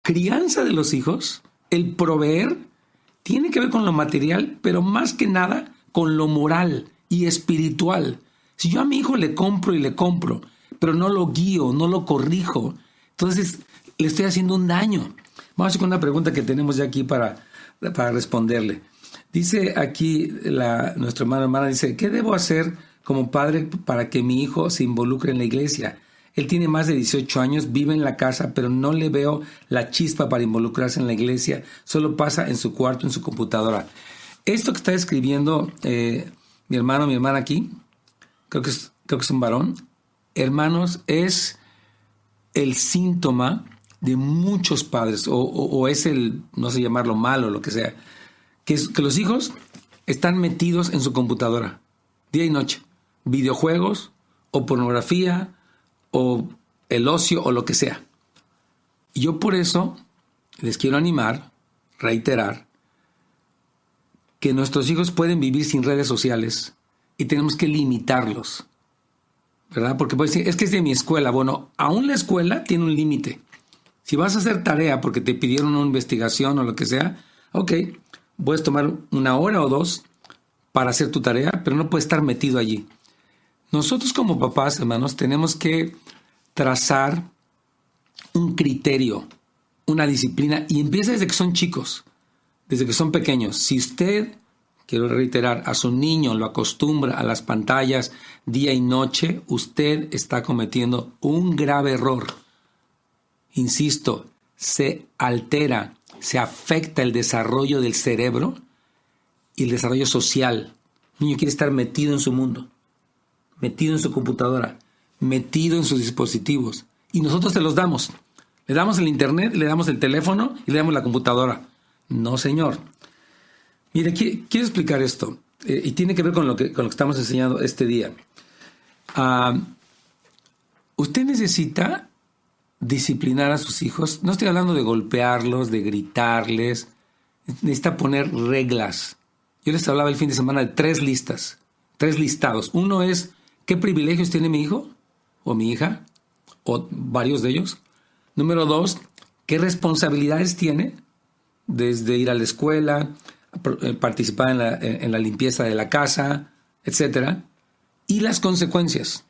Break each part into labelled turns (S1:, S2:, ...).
S1: crianza de los hijos, el proveer, tiene que ver con lo material, pero más que nada con lo moral y espiritual. Si yo a mi hijo le compro, pero no lo guío, no lo corrijo, entonces le estoy haciendo un daño. Vamos a ir con una pregunta que tenemos ya aquí para responderle. Dice aquí nuestra hermana, dice, ¿qué debo hacer como padre para que mi hijo se involucre en la iglesia? Él tiene más de 18 años, vive en la casa, pero no le veo la chispa para involucrarse en la iglesia. Solo pasa en su cuarto, en su computadora. Esto que está escribiendo mi hermana aquí, creo que es un varón. Hermanos, es el síntoma de muchos padres, o es no sé llamarlo mal o lo que sea, que los hijos están metidos en su computadora, día y noche. Videojuegos, o pornografía, o el ocio, o lo que sea. Y yo por eso les quiero animar, reiterar, que nuestros hijos pueden vivir sin redes sociales y tenemos que limitarlos, ¿verdad? Porque puedes decir, es que es de mi escuela. Bueno, aún la escuela tiene un límite. Si vas a hacer tarea porque te pidieron una investigación o lo que sea, ok, puedes tomar 1 hora o 2 para hacer tu tarea, pero no puedes estar metido allí. Nosotros como papás, hermanos, tenemos que trazar un criterio, una disciplina, y empieza desde que son chicos, desde que son pequeños. Si usted, quiero reiterar, a su niño lo acostumbra a las pantallas día y noche, usted está cometiendo un grave error. Insisto, se altera, se afecta el desarrollo del cerebro y el desarrollo social. El niño quiere estar metido en su mundo, metido en su computadora, metido en sus dispositivos. Y nosotros se los damos. Le damos el internet, le damos el teléfono y le damos la computadora. No, señor. Mire, quiero explicar esto. Y tiene que ver con lo que estamos enseñando este día. Usted necesita disciplinar a sus hijos. No estoy hablando de golpearlos, de gritarles. Necesita poner reglas. Yo les hablaba el fin de semana de 3 listas, 3 listados. Uno es, ¿qué privilegios tiene mi hijo o mi hija? O varios de ellos. Número 2, ¿qué responsabilidades tiene? Desde ir a la escuela, participar en la limpieza de la casa, etc. Y las consecuencias.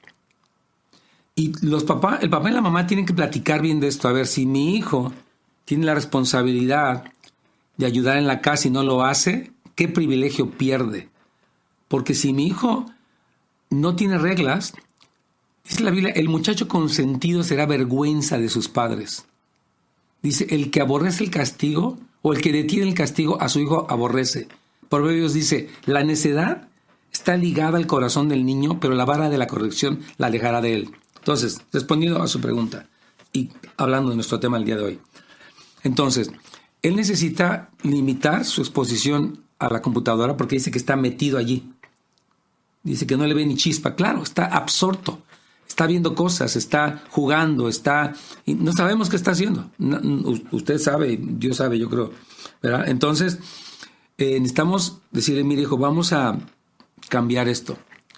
S1: Y el papá y la mamá tienen que platicar bien de esto. A ver, si mi hijo tiene la responsabilidad de ayudar en la casa y no lo hace, ¿qué privilegio pierde? Porque si mi hijo no tiene reglas, dice la Biblia, el muchacho consentido será vergüenza de sus padres. Dice, el que aborrece el castigo, o el que detiene el castigo, a su hijo aborrece. Proverbios dice, la necedad está ligada al corazón del niño, pero la vara de la corrección la alejará de él. Entonces, respondiendo a su pregunta, y hablando de nuestro tema el día de hoy. Entonces, él necesita limitar su exposición a la computadora porque dice que está metido allí. Dice que no le ve ni chispa. Claro, está absorto. Está viendo cosas, está jugando, y no sabemos qué está haciendo. Usted sabe, Dios sabe, yo creo, ¿verdad? Entonces, necesitamos decirle, mire hijo, vamos a cambiar esto.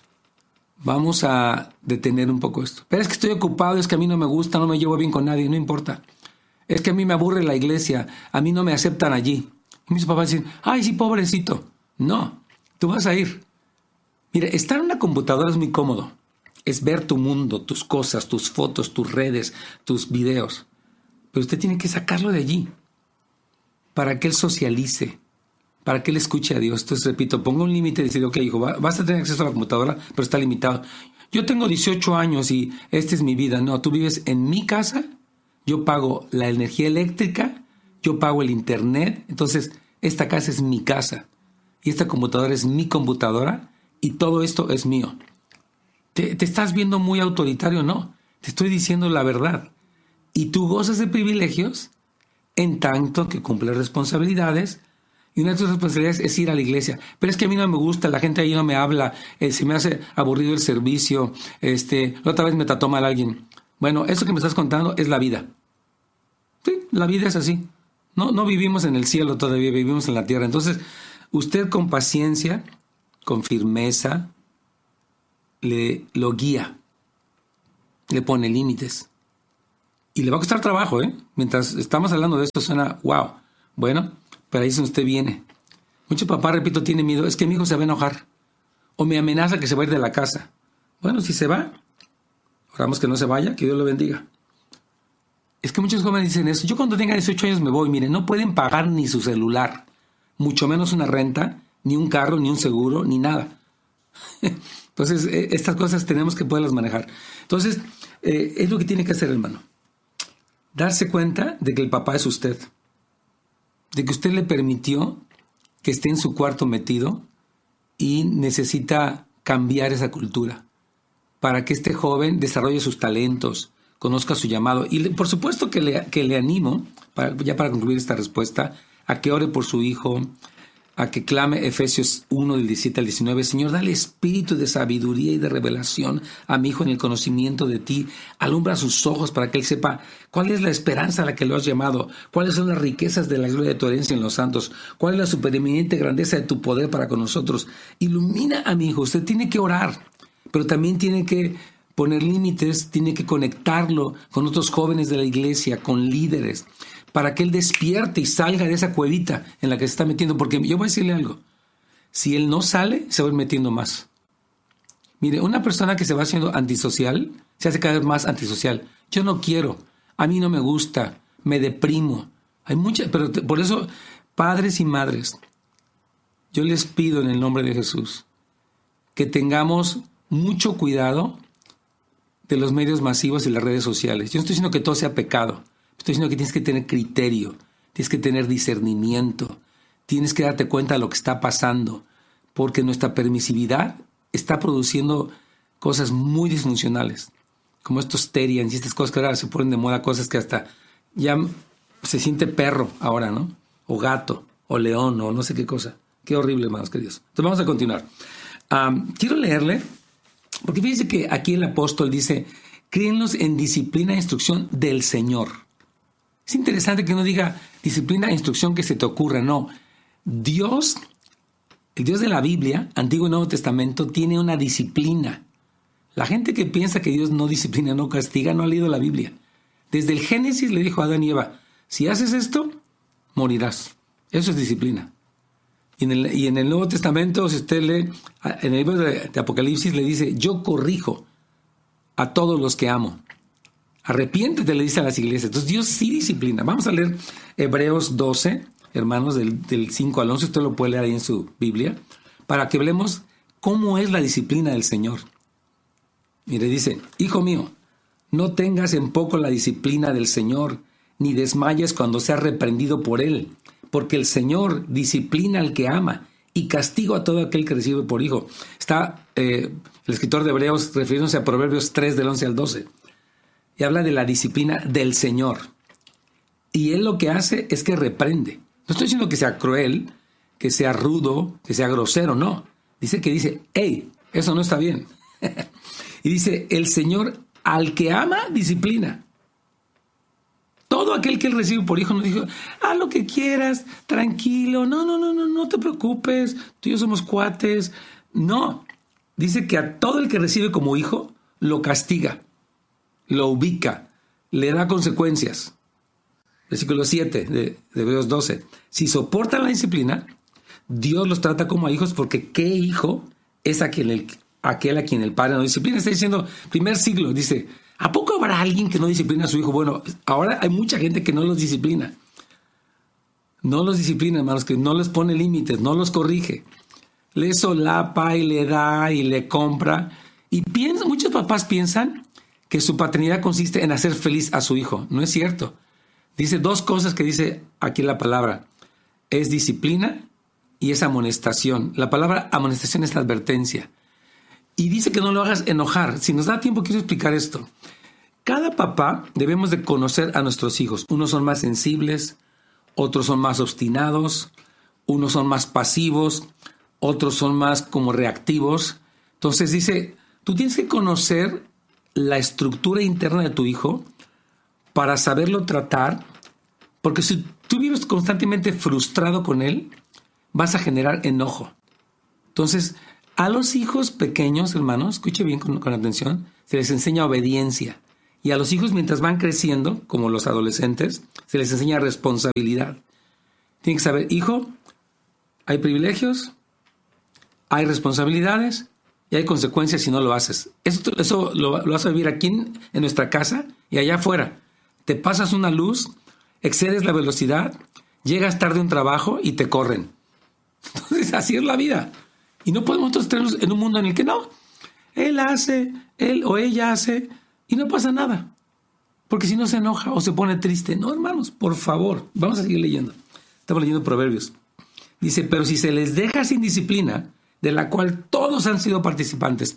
S1: Vamos a detener un poco esto. Pero es que estoy ocupado, es que a mí no me gusta, no me llevo bien con nadie, no importa. Es que a mí me aburre la iglesia, a mí no me aceptan allí. Y mis papás dicen, ay, sí, pobrecito. No, tú vas a ir. Mire, estar en una computadora es muy cómodo. Es ver tu mundo, tus cosas, tus fotos, tus redes, tus videos. Pero usted tiene que sacarlo de allí para que él socialice, para que él escuche a Dios. Entonces, repito, ponga un límite y decir, ok, hijo, vas a tener acceso a la computadora, pero está limitado. Yo tengo 18 años y esta es mi vida. No, tú vives en mi casa, yo pago la energía eléctrica, yo pago el internet. Entonces, esta casa es mi casa y esta computadora es mi computadora y todo esto es mío. ¿Te estás viendo muy autoritario? No, te estoy diciendo la verdad. Y tú gozas de privilegios en tanto que cumples responsabilidades. Y una de tus responsabilidades es ir a la iglesia. Pero es que a mí no me gusta, la gente ahí no me habla, se me hace aburrido el servicio, la otra vez me trató mal alguien. Bueno, eso que me estás contando es la vida. Sí, la vida es así. No vivimos en el cielo todavía, vivimos en la tierra. Entonces, usted con paciencia, con firmeza, lo guía, le pone límites. Y le va a costar trabajo, ¿eh? Mientras estamos hablando de esto suena, wow. Bueno, pero ahí es donde usted viene. Muchos papás, repito, tienen miedo. Es que mi hijo se va a enojar. O me amenaza que se va a ir de la casa. Bueno, si se va, oramos que no se vaya, que Dios lo bendiga. Es que muchos jóvenes dicen eso. Yo cuando tenga 18 años me voy. Miren, no pueden pagar ni su celular. Mucho menos una renta, ni un carro, ni un seguro, ni nada. Entonces, estas cosas tenemos que poderlas manejar. Entonces, es lo que tiene que hacer, hermano. Darse cuenta de que el papá es usted. De que usted le permitió que esté en su cuarto metido y necesita cambiar esa cultura para que este joven desarrolle sus talentos, conozca su llamado. Y por supuesto que le animo, ya para concluir esta respuesta, a que ore por su hijo, a que clame Efesios 1 del 17 al 19. Señor, dale espíritu de sabiduría y de revelación a mi hijo en el conocimiento de ti. Alumbra sus ojos para que él sepa cuál es la esperanza a la que lo has llamado, cuáles son las riquezas de la gloria de tu herencia en los santos, cuál es la supereminente grandeza de tu poder para con nosotros. Ilumina a mi hijo. Usted tiene que orar, pero también tiene que poner límites, tiene que conectarlo con otros jóvenes de la iglesia, con líderes, para que él despierte y salga de esa cuevita en la que se está metiendo. Porque yo voy a decirle algo, si él no sale, se va a ir metiendo más. Mire, una persona que se va haciendo antisocial, se hace cada vez más antisocial. Yo no quiero, a mí no me gusta, me deprimo. Pero por eso, padres y madres, yo les pido en el nombre de Jesús que tengamos mucho cuidado de los medios masivos y las redes sociales. Yo no estoy diciendo que todo sea pecado. Estoy diciendo que tienes que tener criterio, tienes que tener discernimiento, tienes que darte cuenta de lo que está pasando, porque nuestra permisividad está produciendo cosas muy disfuncionales, como estos terians y estas cosas que ahora se ponen de moda, cosas que hasta ya se siente perro ahora, ¿no? O gato, o león, o no sé qué cosa. Qué horrible, hermanos queridos. Entonces vamos a continuar. Quiero leerle, porque fíjense que aquí el apóstol dice, críenlos en disciplina e instrucción del Señor. Es interesante que no diga disciplina e instrucción que se te ocurra, no. Dios, el Dios de la Biblia, Antiguo y Nuevo Testamento, tiene una disciplina. La gente que piensa que Dios no disciplina, no castiga, no ha leído la Biblia. Desde el Génesis le dijo a Adán y Eva, si haces esto, morirás. Eso es disciplina. Y en el Nuevo Testamento, si usted lee, en el libro de Apocalipsis le dice, yo corrijo a todos los que amo. Arrepiéntete, le dice a las iglesias. Entonces Dios sí disciplina. Vamos a leer Hebreos 12, hermanos, del 5 al 11. Usted lo puede leer ahí en su Biblia, para que hablemos cómo es la disciplina del Señor. Mire, dice, hijo mío, no tengas en poco la disciplina del Señor, ni desmayes cuando seas reprendido por Él, porque el Señor disciplina al que ama y castiga a todo aquel que recibe por hijo. Está el escritor de Hebreos refiriéndose a Proverbios 3 del 11 al 12. Y habla de la disciplina del Señor. Y Él lo que hace es que reprende. No estoy diciendo que sea cruel, que sea rudo, que sea grosero, no. Dice, hey, eso no está bien. Y dice, el Señor al que ama, disciplina. Todo aquel que Él recibe por hijo nos dijo, haz lo que quieras, tranquilo, no te preocupes, tú y yo somos cuates. No, dice que a todo el que recibe como hijo, lo castiga. Lo ubica, le da consecuencias. Versículo 7 de Hebreos 12. Si soportan la disciplina, Dios los trata como a hijos, porque ¿qué hijo es aquel a quien el padre no disciplina? Está diciendo, primer siglo, dice, ¿a poco habrá alguien que no disciplina a su hijo? Bueno, ahora hay mucha gente que no los disciplina. No los disciplina, hermanos, que no les pone límites, no los corrige. Le solapa y le da y le compra. Y muchos papás piensan que su paternidad consiste en hacer feliz a su hijo. No es cierto. Dice dos cosas que dice aquí la palabra. Es disciplina y es amonestación. La palabra amonestación es advertencia. Y dice que no lo hagas enojar. Si nos da tiempo, quiero explicar esto. Cada papá debemos de conocer a nuestros hijos. Unos son más sensibles, otros son más obstinados, unos son más pasivos, otros son más como reactivos. Entonces dice, tú tienes que conocer la estructura interna de tu hijo para saberlo tratar, porque si tú vives constantemente frustrado con él, vas a generar enojo. Entonces, a los hijos pequeños, hermanos, escuche bien con atención, se les enseña obediencia Y a los hijos, mientras van creciendo, como los adolescentes, se les enseña responsabilidad. Tienen que saber, hijo, hay privilegios, hay responsabilidades y hay consecuencias si no lo haces. Eso lo vas a vivir aquí en nuestra casa y allá afuera. Te pasas una luz, excedes la velocidad, llegas tarde a un trabajo y te corren. Entonces, así es la vida. Y no podemos nosotros estar en un mundo en el que no. Él hace, él o ella hace y no pasa nada. Porque si no se enoja o se pone triste. No, hermanos, por favor. Vamos a seguir leyendo. Estamos leyendo Proverbios. Dice, pero si se les deja sin disciplina, de la cual todos han sido participantes,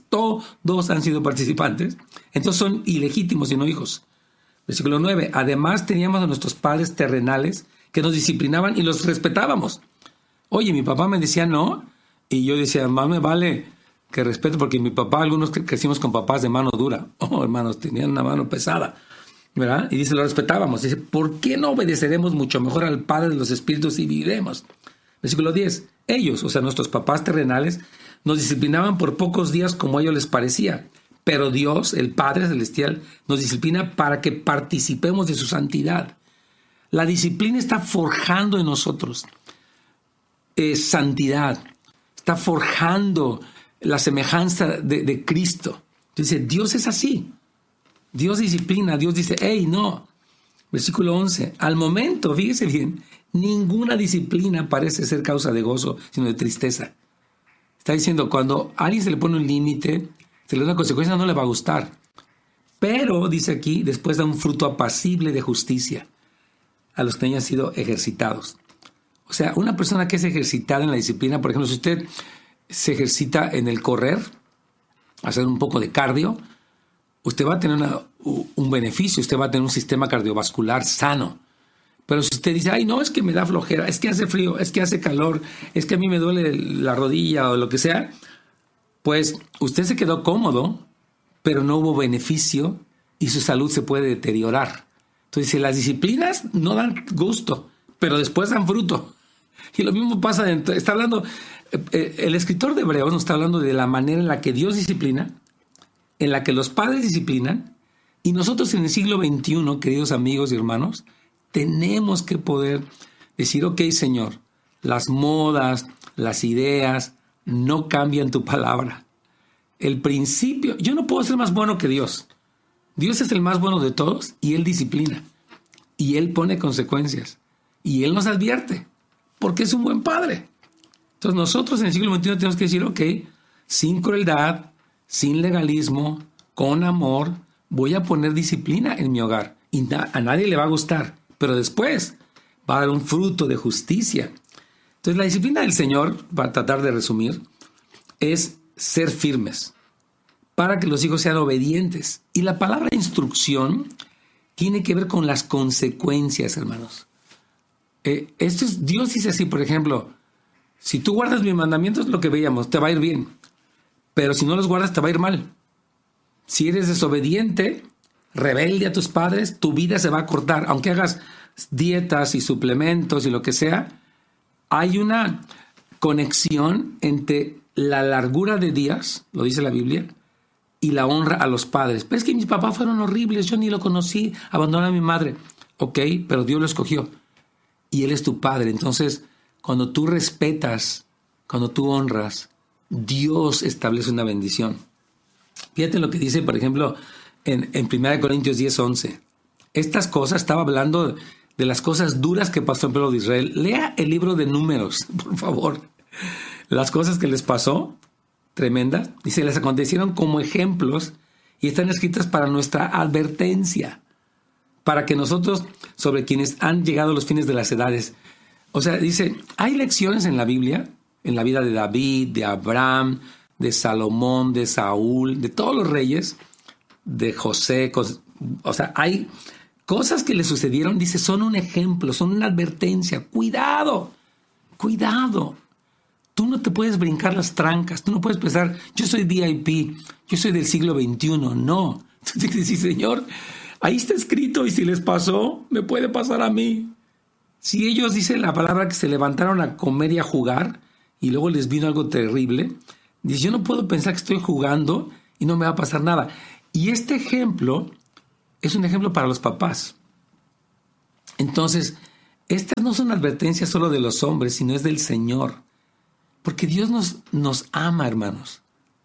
S1: entonces son ilegítimos y no hijos. Versículo 9. Además teníamos a nuestros padres terrenales que nos disciplinaban y los respetábamos. Oye, mi papá me decía no, y yo decía, más me vale que respeto, porque mi papá, algunos crecimos con papás de mano dura. Oh, hermanos, tenían una mano pesada, ¿verdad? Y dice, lo respetábamos. Dice, ¿por qué no obedeceremos mucho mejor al Padre de los Espíritus y viviremos? Versículo 10. Ellos, o sea, nuestros papás terrenales, nos disciplinaban por pocos días como a ellos les parecía. Pero Dios, el Padre Celestial, nos disciplina para que participemos de su santidad. La disciplina está forjando en nosotros santidad. Está forjando la semejanza de Cristo. Entonces, Dios es así. Dios disciplina. Dios dice, hey, no. Versículo 11. Al momento, fíjese bien, ninguna disciplina parece ser causa de gozo, sino de tristeza. Está diciendo, cuando a alguien se le pone un límite, se le da una consecuencia, no le va a gustar. Pero, dice aquí, después da un fruto apacible de justicia a los que hayan sido ejercitados. O sea, una persona que es ejercitada en la disciplina, por ejemplo, si usted se ejercita en el correr, hacer un poco de cardio, usted va a tener un beneficio, usted va a tener un sistema cardiovascular sano. Pero si usted dice, ay, no, es que me da flojera, es que hace frío, es que hace calor, es que a mí me duele la rodilla o lo que sea, pues usted se quedó cómodo, pero no hubo beneficio y su salud se puede deteriorar. Entonces, las disciplinas no dan gusto, pero después dan fruto. Y lo mismo pasa, está hablando, el escritor de Hebreos nos está hablando de la manera en la que Dios disciplina, en la que los padres disciplinan, y nosotros en el siglo XXI, queridos amigos y hermanos, tenemos que poder decir, ok, Señor, las modas, las ideas, no cambian tu palabra. El principio, yo no puedo ser más bueno que Dios. Dios es el más bueno de todos y Él disciplina. Y Él pone consecuencias. Y Él nos advierte, porque es un buen padre. Entonces nosotros en el siglo XXI tenemos que decir, ok, sin crueldad, sin legalismo, con amor, voy a poner disciplina en mi hogar. Y a nadie le va a gustar, pero después va a dar un fruto de justicia. Entonces la disciplina del Señor, para tratar de resumir, es ser firmes, para que los hijos sean obedientes. Y la palabra instrucción tiene que ver con las consecuencias, hermanos. Dios dice así, por ejemplo, si tú guardas mis mandamientos, lo que veíamos, te va a ir bien. Pero si no los guardas, te va a ir mal. Si eres desobediente, rebelde a tus padres, tu vida se va a cortar. Aunque hagas dietas y suplementos y lo que sea, hay una conexión entre la largura de días, lo dice la Biblia, y la honra a los padres. Pero es que mis papás fueron horribles, yo ni lo conocí, abandoné a mi madre. Ok, pero Dios lo escogió. Y Él es tu padre. Entonces, cuando tú respetas, cuando tú honras, Dios establece una bendición. Fíjate lo que dice, por ejemplo, en 1 Corintios 10:11. Estas cosas, estaba hablando de las cosas duras que pasó en el pueblo de Israel. Lea el libro de Números, por favor. Las cosas que les pasó, tremendas, y se les acontecieron como ejemplos y están escritas para nuestra advertencia, para que nosotros, sobre quienes han llegado los fines de las edades. O sea, dice, hay lecciones en la Biblia, en la vida de David, de Abraham, de Salomón, de Saúl, de todos los reyes, de José. O sea, hay cosas que le sucedieron, dice, son un ejemplo, son una advertencia. Cuidado, cuidado. Tú no te puedes brincar las trancas, tú no puedes pensar, yo soy VIP, yo soy del siglo XXI. No. Tú tienes que decir, Señor, ahí está escrito y si les pasó, me puede pasar a mí. Si ellos, dice la palabra, que se levantaron a comer y a jugar y luego les vino algo terrible, dice, yo no puedo pensar que estoy jugando y no me va a pasar nada. Y este ejemplo es un ejemplo para los papás. Entonces, estas no son advertencias solo de los hombres, sino es del Señor. Porque Dios nos ama, hermanos.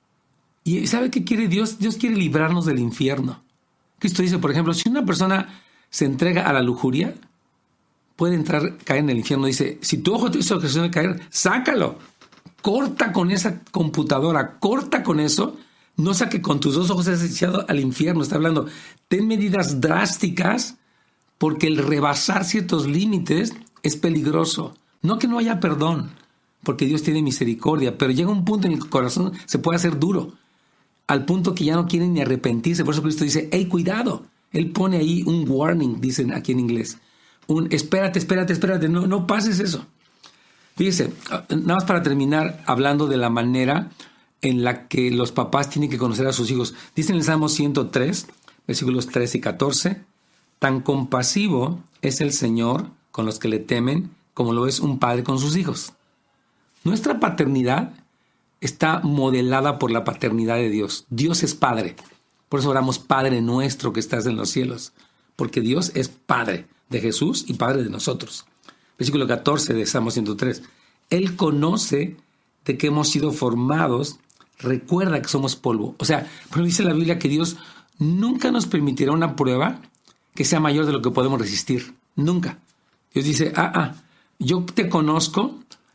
S1: ¿Y sabe qué quiere Dios? Dios quiere librarnos del infierno. Cristo dice, por ejemplo, si una persona se entrega a la lujuria, puede caer en el infierno. Dice, si tu ojo te hizo ocasión de caer, sácalo. Corta con esa computadora, corta con eso. No sea que con tus dos ojos seas echado al infierno. Está hablando, ten medidas drásticas porque el rebasar ciertos límites es peligroso. No que no haya perdón, porque Dios tiene misericordia, pero llega un punto en el corazón se puede hacer duro, al punto que ya no quieren ni arrepentirse. Por eso Cristo dice, hey, cuidado. Él pone ahí un warning, dicen aquí en inglés. Espérate, no pases eso. Fíjese, nada más para terminar hablando de la manera en la que los papás tienen que conocer a sus hijos. Dice en el Salmo 103, versículos 13 y 14, tan compasivo es el Señor con los que le temen como lo es un padre con sus hijos. Nuestra paternidad está modelada por la paternidad de Dios. Dios es Padre. Por eso oramos, Padre nuestro que estás en los cielos. Porque Dios es Padre de Jesús y Padre de nosotros. Versículo 14 de Salmo 103. Él conoce de que hemos sido formados. Recuerda que somos polvo. O sea, por ejemplo, dice la Biblia que Dios nunca nos permitirá una prueba que sea mayor de lo que podemos resistir. Nunca. Dios dice, yo te conozco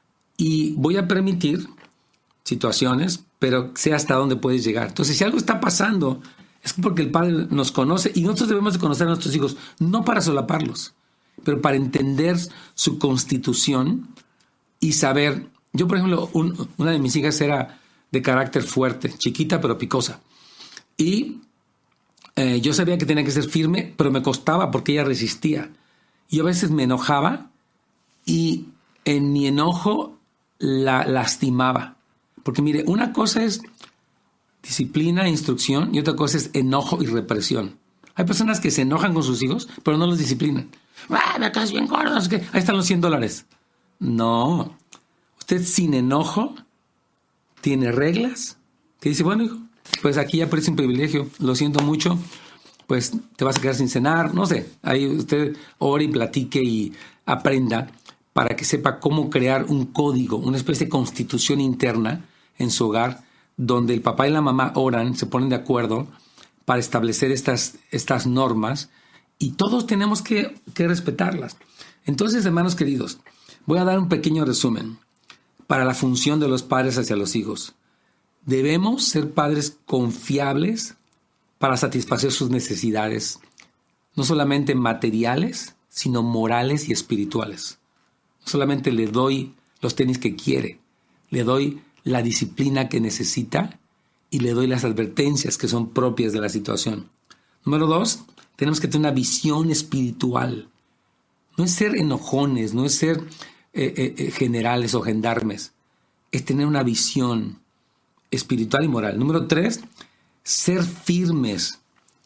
S1: y voy a permitir situaciones, pero sé hasta dónde puedes llegar. Entonces, si algo está pasando, es porque el Padre nos conoce y nosotros debemos de conocer a nuestros hijos, no para solaparlos, pero para entender su constitución y saber. Yo, por ejemplo, una de mis hijas era de carácter fuerte, chiquita pero picosa. Y yo sabía que tenía que ser firme, pero me costaba porque ella resistía. Y a veces me enojaba y en mi enojo la lastimaba. Porque mire, una cosa es disciplina e instrucción y otra cosa es enojo y represión. Hay personas que se enojan con sus hijos, pero no los disciplinan. Me caes bien gordo, es que ahí están los $100. No. Usted sin enojo tiene reglas que dice, bueno, hijo, pues aquí ya parece un privilegio, lo siento mucho, pues te vas a quedar sin cenar, no sé. Ahí usted ore y platique y aprenda para que sepa cómo crear un código, una especie de constitución interna en su hogar, donde el papá y la mamá oran, se ponen de acuerdo para establecer estas normas y todos tenemos que respetarlas. Entonces, hermanos queridos, voy a dar un pequeño resumen para la función de los padres hacia los hijos. Debemos ser padres confiables para satisfacer sus necesidades, no solamente materiales, sino morales y espirituales. No solamente le doy los tenis que quiere, le doy la disciplina que necesita y le doy las advertencias que son propias de la situación. Número 2, tenemos que tener una visión espiritual. No es ser enojones, no es ser generales o gendarmes. Es tener una visión espiritual y moral. Número 3, ser firmes.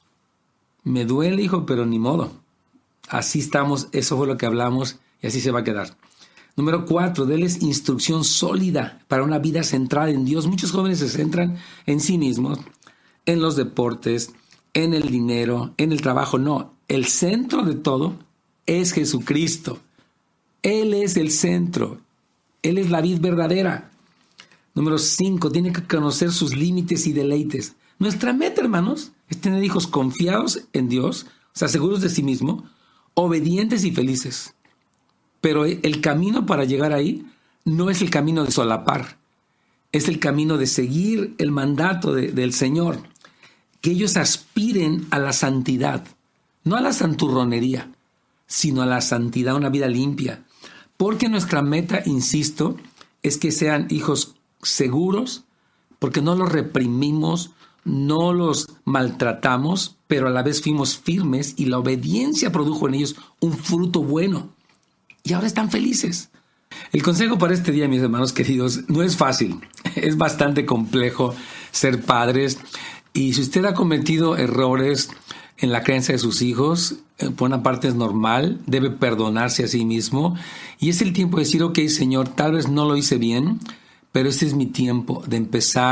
S1: Me duele, hijo, pero ni modo. Así estamos, eso fue lo que hablamos y así se va a quedar. Número 4, déles instrucción sólida para una vida centrada en Dios. Muchos jóvenes se centran en sí mismos, en los deportes, en el dinero, en el trabajo. No, el centro de todo es Jesucristo. Él es el centro. Él es la vid verdadera. Número 5, tiene que conocer sus límites y deleites. Nuestra meta, hermanos, es tener hijos confiados en Dios, o sea, seguros de sí mismo, obedientes y felices. Pero el camino para llegar ahí no es el camino de solapar, es el camino de seguir el mandato del Señor, que ellos aspiren a la santidad, no a la santurronería, sino a la santidad, una vida limpia. Porque nuestra meta, insisto, es que sean hijos seguros, porque no los reprimimos, no los maltratamos, pero a la vez fuimos firmes y la obediencia produjo en ellos un fruto bueno. Y ahora están felices. El consejo para este día, mis hermanos queridos, no es fácil. Es bastante complejo ser padres. Y si usted ha cometido errores en la crianza de sus hijos, por una parte es normal, debe perdonarse a sí mismo. Y es el tiempo de decir, ok, Señor, tal vez no lo hice bien, pero este es mi tiempo de empezar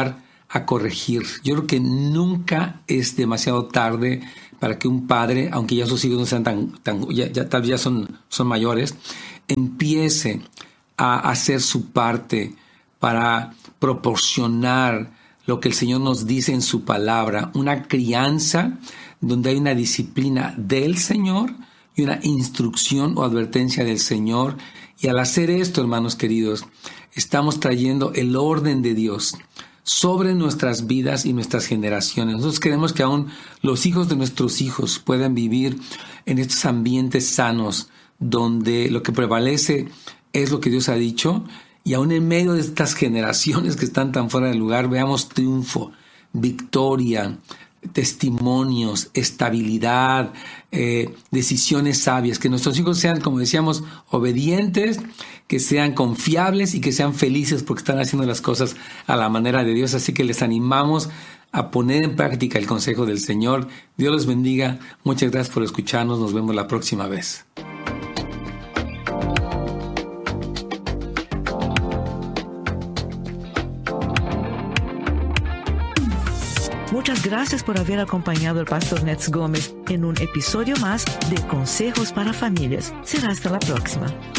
S1: a corregir. Yo creo que nunca es demasiado tarde para que un padre, aunque ya sus hijos no sean tal vez ya son mayores, empiece a hacer su parte para proporcionar lo que el Señor nos dice en su palabra, una crianza donde hay una disciplina del Señor y una instrucción o advertencia del Señor. Y al hacer esto, hermanos queridos, estamos trayendo el orden de Dios sobre nuestras vidas y nuestras generaciones. Nosotros queremos que aún los hijos de nuestros hijos puedan vivir en estos ambientes sanos, donde lo que prevalece es lo que Dios ha dicho, y aún en medio de estas generaciones que están tan fuera de lugar, veamos triunfo, victoria, testimonios, estabilidad, decisiones sabias, que nuestros hijos sean, como decíamos, obedientes, que sean confiables y que sean felices porque están haciendo las cosas a la manera de Dios. Así que les animamos a poner en práctica el consejo del Señor. Dios los bendiga. Muchas gracias por escucharnos. Nos vemos la próxima vez.
S2: Muchas gracias por haber acompañado al Pastor Nets Gómez en un episodio más de Consejos para Familias. Será hasta la próxima.